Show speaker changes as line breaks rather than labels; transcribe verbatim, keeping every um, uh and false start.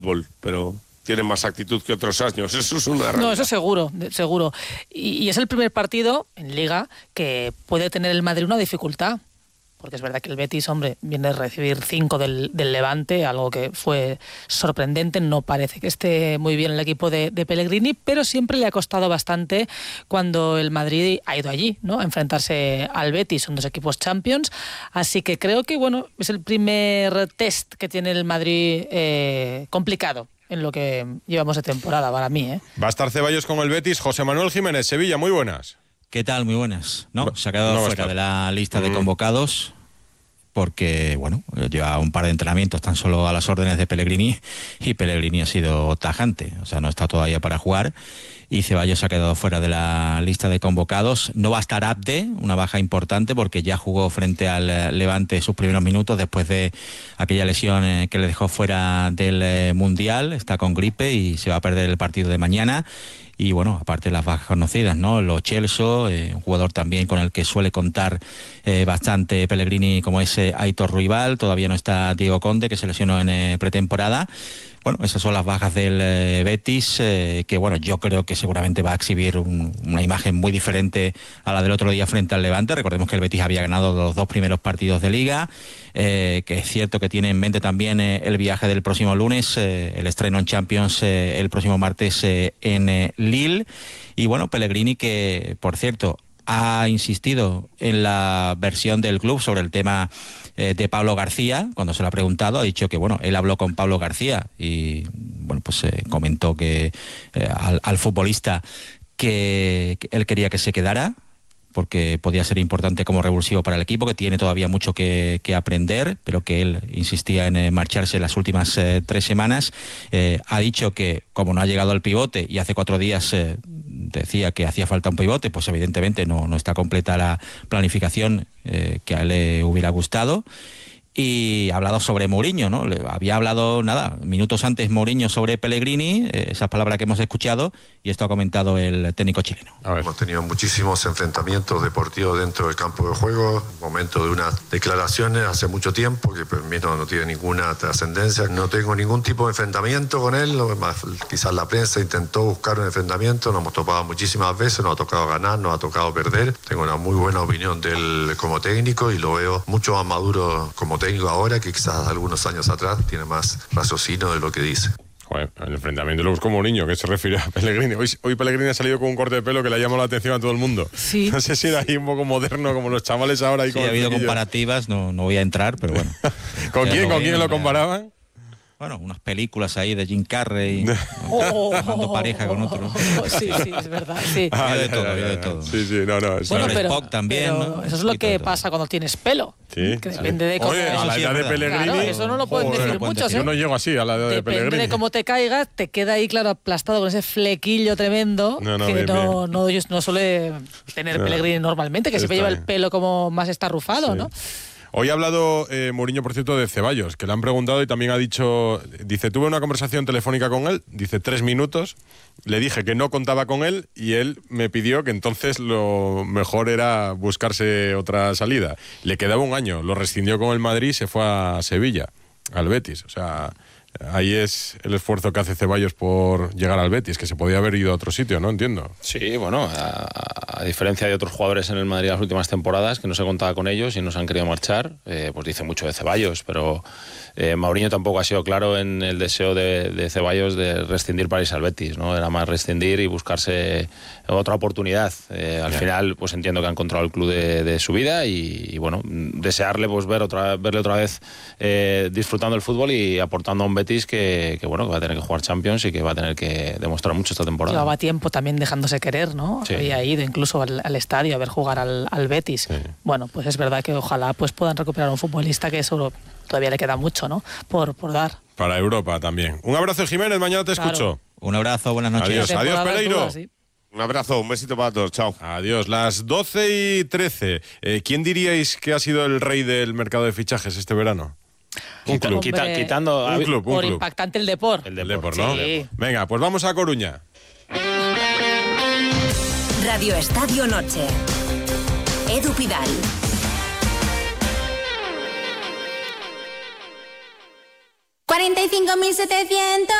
fútbol, pero tiene más actitud que otros años, eso es una realidad.
No, eso seguro, seguro. Y, y es el primer partido en Liga que puede tener el Madrid una dificultad, porque es verdad que el Betis, hombre, viene a recibir cinco del, del Levante, algo que fue sorprendente. No parece que esté muy bien el equipo de, de Pellegrini, pero siempre le ha costado bastante cuando el Madrid ha ido allí, ¿no?, a enfrentarse al Betis. Son dos equipos Champions, así que creo que, bueno, es el primer test que tiene el Madrid eh, complicado en lo que llevamos de temporada para mí, ¿eh?
Va a estar Ceballos con el Betis. José Manuel Jiménez, Sevilla, muy buenas.
¿Qué tal? Muy buenas. No, se ha quedado
no
fuera de la lista de convocados porque, bueno, lleva un par de entrenamientos tan solo a las órdenes de Pellegrini y Pellegrini ha sido tajante, o sea, no está todavía para jugar y Ceballos se ha quedado fuera de la lista de convocados. No va a estar Abde, una baja importante porque ya jugó frente al Levante sus primeros minutos después de aquella lesión que le dejó fuera del Mundial, está con gripe y se va a perder el partido de mañana. Y bueno, aparte las bajas conocidas, ¿no? Lo Celso, eh, un jugador también con el que suele contar eh, bastante Pellegrini, como es eh, Aitor Ruibal. Todavía no está Diego Conde, que se lesionó en eh, pretemporada. Bueno, esas son las bajas del eh, Betis, eh, que bueno, yo creo que seguramente va a exhibir un, una imagen muy diferente a la del otro día frente al Levante. Recordemos que el Betis había ganado los dos primeros partidos de Liga, eh, que es cierto que tiene en mente también eh, el viaje del próximo lunes, eh, el estreno en Champions eh, el próximo martes eh, en eh, Lille. Y bueno, Pellegrini, que por cierto ha insistido en la versión del club sobre el tema eh, de Pablo García. Cuando se lo ha preguntado, ha dicho que bueno, él habló con Pablo García y bueno, pues eh, comentó que eh, al, al futbolista que, que él quería que se quedara porque podía ser importante como revulsivo para el equipo, que tiene todavía mucho que, que aprender, pero que él insistía en eh, marcharse las últimas eh, tres semanas. Eh, ha dicho que como no ha llegado al pivote y hace cuatro días eh, decía que hacía falta un pivote, pues evidentemente no, no está completa la planificación eh, que a él le hubiera gustado. Y ha hablado sobre Mourinho, ¿no? Le había hablado, nada, minutos antes Mourinho sobre Pellegrini, eh, esas palabras que hemos escuchado, y esto ha comentado el técnico chileno.
Hemos tenido muchísimos enfrentamientos deportivos dentro del campo de juego, momento de unas declaraciones hace mucho tiempo, que para mí no, no tiene ninguna trascendencia. No tengo ningún tipo de enfrentamiento con él, quizás la prensa intentó buscar un enfrentamiento, nos hemos topado muchísimas veces, nos ha tocado ganar, nos ha tocado perder. Tengo una muy buena opinión de él como técnico y lo veo mucho más maduro como técnico ahora que quizás algunos años atrás. Tiene más raciocinio de lo que dice.
Joder, el enfrentamiento lo buscó Mourinho, que se refiere a Pellegrini. Hoy, hoy Pellegrini ha salido con un corte de pelo que le ha llamado la atención a todo el mundo.
Sí.
No sé si era ahí un poco moderno, como los chavales ahora. Ahí
Sí,
con
ha habido
flequillo.
Comparativas, no, no voy a entrar, pero bueno.
¿Con quién,
lo
¿con quién
ven,
lo
ya.
comparaban?
Bueno, unas películas ahí de Jim Carrey, formando pareja con otro.
Sí, sí, es verdad, sí.
Ah,
Ha habido de
ya,
todo,
ya,
ha habido de
ya.
todo.
Sí, sí, no, no.
Bueno,
Sobre
pero,
Spock también,
pero
¿no?
eso es
Un
lo
poquito
que
de todo.
pasa cuando tienes pelo.
Sí,
Que
sí.
depende de cómo...
Oye, a la
sí,
edad
es
de
verdad.
Pellegrini...
Claro, eso no lo pueden
Joder,
decir
lo pueden
muchos,
decir.
Yo
¿eh?
no llego así a la edad de
Depende
Pellegrini.
de cómo te caigas, te queda ahí, claro, aplastado con ese flequillo tremendo
No, no,
que
bien,
no,
bien.
no, no suele tener
No.
Pellegrini normalmente, que siempre
Está
lleva el
bien.
pelo como más estarrufado,
Sí.
¿no?
Hoy ha hablado eh, Mourinho, por cierto, de Ceballos, que le han preguntado y también ha dicho, dice, tuve una conversación telefónica con él, dice tres minutos, le dije que no contaba con él y él me pidió que entonces lo mejor era buscarse otra salida. Le quedaba un año, lo rescindió con el Madrid y se fue a Sevilla, al Betis. O sea, ahí es el esfuerzo que hace Ceballos por llegar al Betis, que se podía haber ido a otro sitio, ¿no? Entiendo.
Sí, bueno, a, a diferencia de otros jugadores en el Madrid las últimas temporadas, que no se contaba con ellos y no se han querido marchar, eh, pues dice mucho de Ceballos, pero eh, Mourinho tampoco ha sido claro en el deseo de, de Ceballos de rescindir para irse al Betis, ¿no? Era más rescindir y buscarse otra oportunidad. Eh, al final, pues entiendo que ha encontrado el club de, de su vida y, y bueno, desearle pues ver otra, verle otra vez eh, disfrutando el fútbol y aportando a un Betis que, que bueno, que va a tener que jugar Champions y que va a tener que demostrar mucho esta temporada.
Llevaba tiempo también dejándose querer, ¿no?
Sí.
Había ido incluso al, al estadio a ver jugar al, al Betis.
Sí.
Bueno, pues es verdad que ojalá pues puedan recuperar a un futbolista que eso todavía le queda mucho, ¿no? Por, por dar.
Para Europa también. Un abrazo, Jiménez, mañana te
Claro.
escucho.
Un abrazo, buenas noches.
Adiós, adiós,
Temporada
Pereiro.
dura, sí.
Un abrazo, un besito para todos, chao.
Adiós, las doce y trece. Eh, ¿Quién diríais que ha sido el rey del mercado de fichajes este verano? Un
Quita-
club.
quita-
Hombre.
quitando
Un club, un
Por
club.
impactante el Depor.
el
El
Depor.
Depor, ¿no?
Sí.
Venga, pues vamos a Coruña.
Radio Estadio Noche. Edu Pidal.
cuarenta y cinco mil setecientos.